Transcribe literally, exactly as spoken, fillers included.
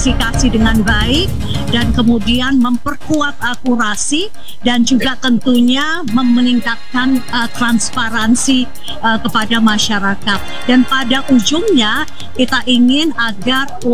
verifikasi dengan baik dan kemudian memperkuat akurasi dan juga tentunya meningkatkan uh, transparansi uh, kepada masyarakat. Dan pada ujungnya kita ingin agar